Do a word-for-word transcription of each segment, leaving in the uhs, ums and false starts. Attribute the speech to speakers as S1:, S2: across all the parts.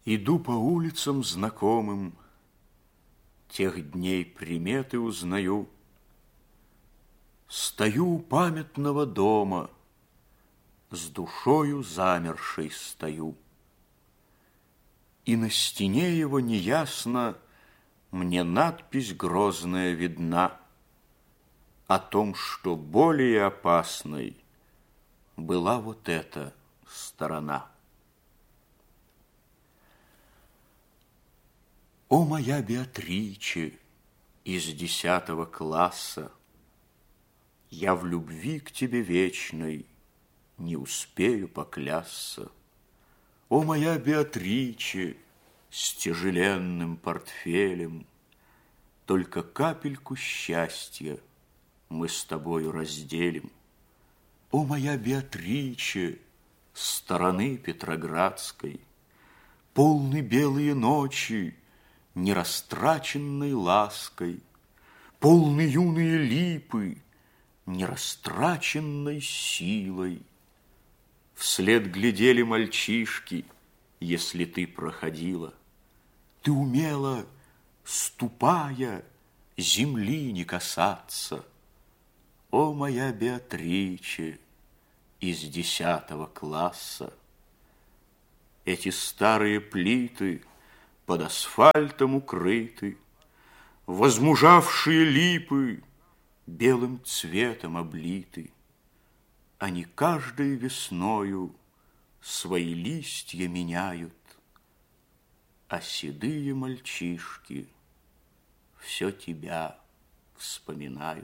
S1: Иду по улицам знакомым, тех дней приметы узнаю. Стою у памятного дома, с душою замершей стою. И на стене его неясно мне надпись грозная видна о том, что более опасной была вот эта сторона. О, моя Беатриче из десятого класса, я в любви к тебе вечной не успею поклясться. О, моя Беатриче с тяжеленным портфелем, только капельку счастья мы с тобою разделим. О, моя Беатриче с стороны Петроградской, полны белые ночи нерастраченной лаской, полны юные липы нерастраченной силой. Вслед глядели мальчишки, если ты проходила. Ты умела, ступая, земли не касаться. О, моя Беатриче из десятого класса! Эти старые плиты под асфальтом укрыты, возмужавшие липы белым цветом облиты. Они каждой весною свои листья меняют, а седые мальчишки все тебя вспоминают.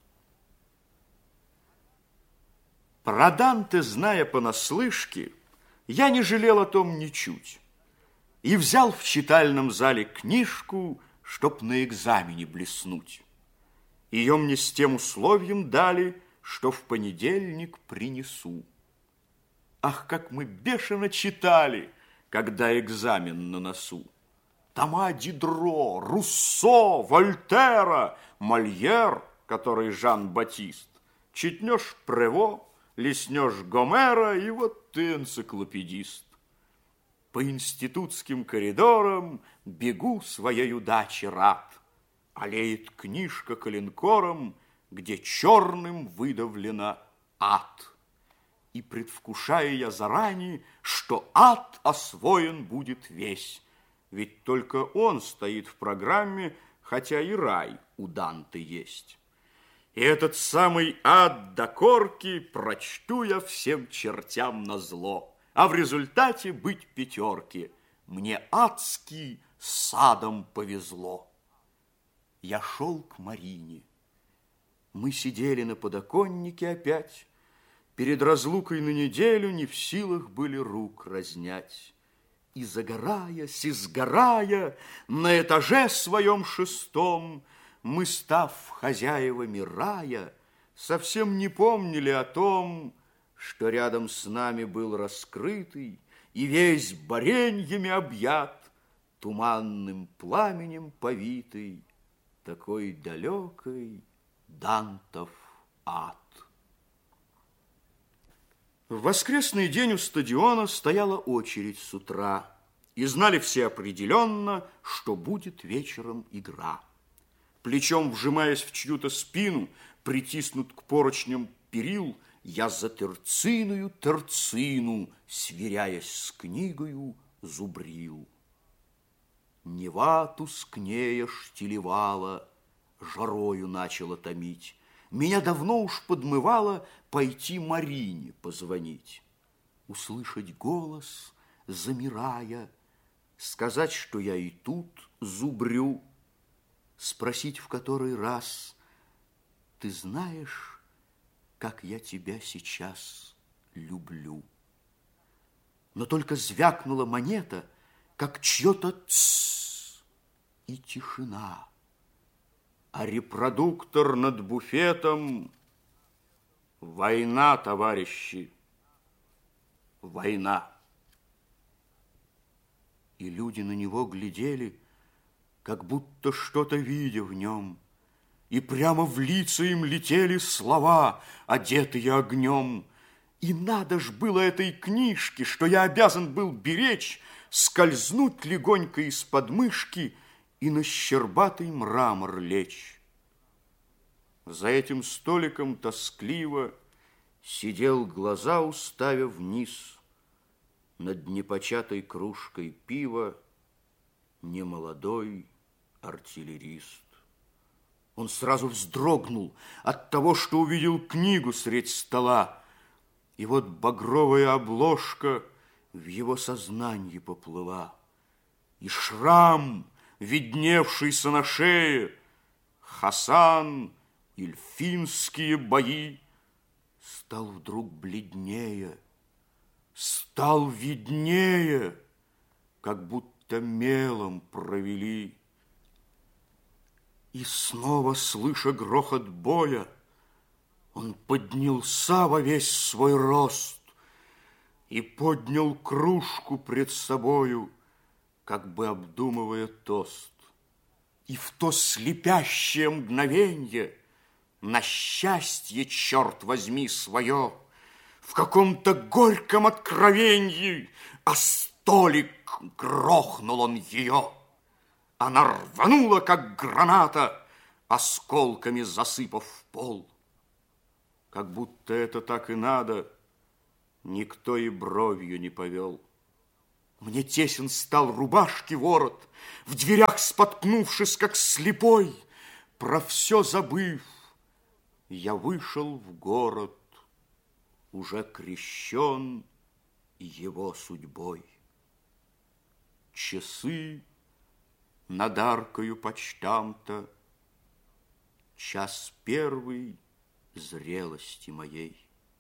S1: Про Данте, зная понаслышке, я не жалел о том ничуть и взял в читальном зале книжку, чтоб на экзамене блеснуть. Ее мне с тем условием дали, что в понедельник принесу. Ах, как мы бешено читали, когда экзамен на носу! Тома Дидро, Руссо, Вольтера, Мольер, который Жан-Батист. Читнешь Прево, лиснешь Гомера, и вот ты энциклопедист. По институтским коридорам бегу своей удачи рад. Аллеет книжка коленкором, где черным выдавлено ад. И предвкушаю я заранее, что ад освоен будет весь. Ведь только он стоит в программе, хотя и рай у Данте есть. И этот самый ад до корки прочту я всем чертям назло. А в результате быть пятерки мне адски с адом повезло. Я шел к Марине. Мы сидели на подоконнике опять. Перед разлукой на неделю не в силах были рук разнять. И загораясь, и сгорая, на этаже своем шестом, мы, став хозяевами рая, совсем не помнили о том, что рядом с нами был раскрытый и весь бореньями объят, туманным пламенем повитый, такой далекой Дантов ад. В воскресный день у стадиона стояла очередь с утра, и знали все определенно, что будет вечером игра. Плечом вжимаясь в чью-то спину, притиснут к поручням перил, я за терциную терцину, сверяясь с книгою, зубрил. Нева тускнея штилевала, жарою начала томить. Меня давно уж подмывало пойти Марине позвонить. Услышать голос, замирая, сказать, что я и тут зубрю, спросить в который раз: ты знаешь, как я тебя сейчас люблю? Но только звякнула монета, как чье-то тссс, и тишина. А репродуктор над буфетом: война, товарищи, война. И люди на него глядели, как будто что-то видя в нем, и прямо в лица им летели слова, одетые огнем. И надо ж было этой книжке, что я обязан был беречь, скользнуть легонько из подмышки и на щербатый мрамор лечь. За этим столиком тоскливо сидел, глаза уставя вниз, над непочатой кружкой пива немолодой артиллерист. Он сразу вздрогнул от того, что увидел книгу средь стола, и вот багровая обложка в его сознании поплыла, и шрам, видневшийся на шее, Хасан, ильфинские бои, стал вдруг бледнее, стал виднее, как будто мелом провели. И снова, слыша грохот боя, он поднялся во весь свой рост и поднял кружку пред собою, как бы обдумывая тост. И в то слепящее мгновенье на счастье, черт возьми, свое, в каком-то горьком откровенье о столик грохнул он ее. Она рванула, как граната, осколками засыпав в пол. Как будто это так и надо, никто и бровью не повел. Мне тесен стал рубашки ворот, в дверях споткнувшись, как слепой, про все забыв, я вышел в город, уже крещен его судьбой. Часы над аркою почтамта, час первый зрелости моей.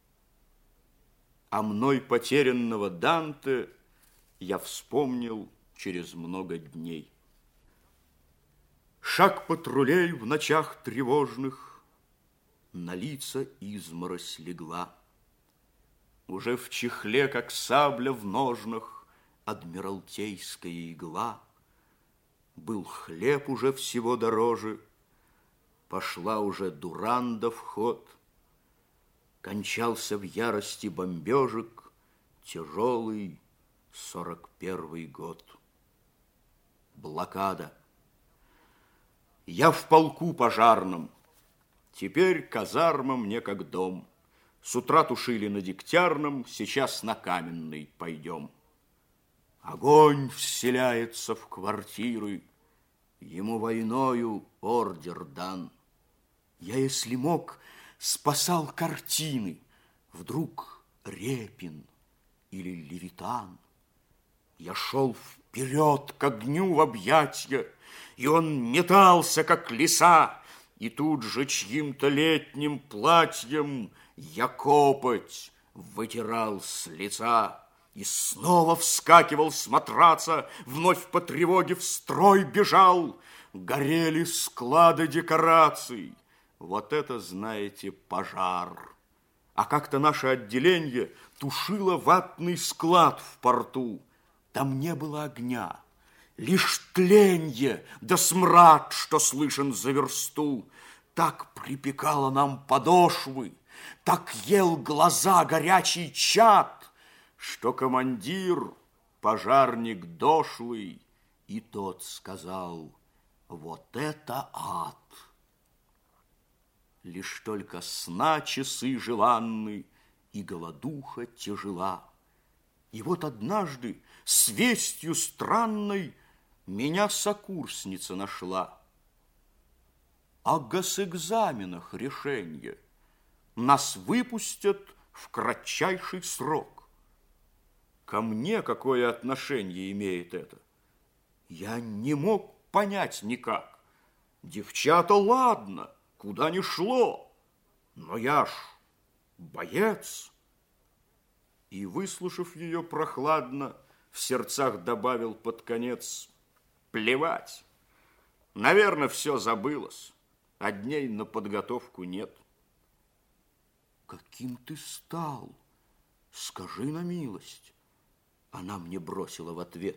S1: А мной потерянного Данте я вспомнил через много дней. Шаг патрулей в ночах тревожных на лица изморозь легла. Уже в чехле, как сабля в ножнах, адмиралтейская игла. Был хлеб уже всего дороже, пошла уже дуранда в ход. Кончался в ярости бомбежек тяжелый сорок первый год. Блокада. Я в полку пожарном, теперь казарма мне как дом. С утра тушили на Дегтярном, сейчас на Каменный пойдем. Огонь вселяется в квартиры, ему войною ордер дан. Я, если мог, спасал картины, вдруг Репин или Левитан. Я шел вперед к огню в объятья, и он метался, как лиса, и тут же чьим-то летним платьем я копоть вытирал с лица. И снова вскакивал с матраца, вновь по тревоге в строй бежал. Горели склады декораций. Вот это, знаете, пожар. А как-то наше отделение тушило ватный склад в порту. Там не было огня, лишь тленье да смрад, что слышен за версту. Так припекало нам подошвы, так ел глаза горячий чад, что командир, пожарник дошлый, и тот сказал: вот это ад. Лишь только сна часы желанны, и голодуха тяжела. И вот однажды с вестью странной меня сокурсница нашла. О госэкзаменах решенье. Нас выпустят в кратчайший срок. Ко мне какое отношение имеет это? Я не мог понять никак. Девчата, ладно, куда ни шло, но я ж боец. И, выслушав ее прохладно, в сердцах добавил под конец: плевать, наверное, все забылось, а дней на подготовку нет. Каким ты стал? Скажи на милость. Она мне бросила в ответ.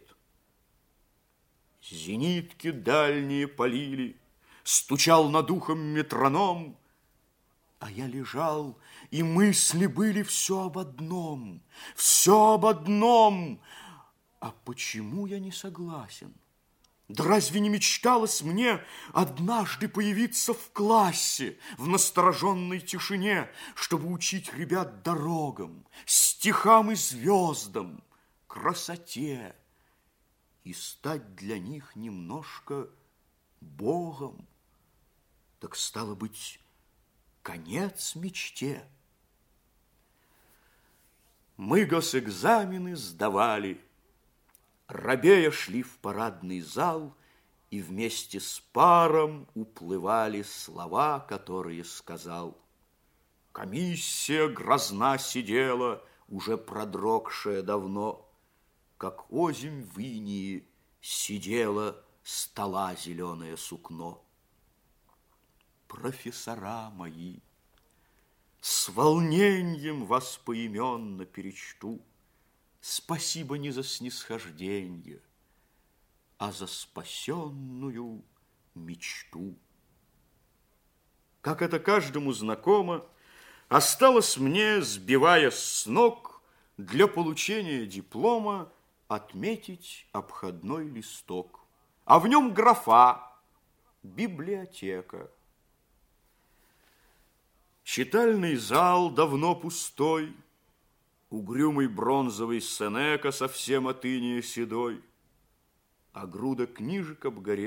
S1: Зенитки дальние полили, стучал над ухом метроном, а я лежал, и мысли были все об одном, все об одном, А почему я не согласен? Да разве не мечталось мне однажды появиться в классе, в настороженной тишине, чтобы учить ребят дорогам, стихам и звездам, красоте, и стать для них немножко Богом? Так стало быть, конец мечте. Мы госэкзамены сдавали, робея шли в парадный зал, и вместе с паром уплывали слова, которые сказал. Комиссия грозна сидела, уже продрогшая давно, как озимь в инии сидела стола зеленое сукно. Профессора мои, с волнением вас поименно перечту. Спасибо не за снисхожденье, а за спасенную мечту. Как это каждому знакомо, осталось мне, сбивая с ног, для получения диплома отметить обходной листок, а в нем графа «Библиотека». Читальный зал давно пустой, угрюмый бронзовый Сенека совсем от иния седой, а груда книжек обгорела.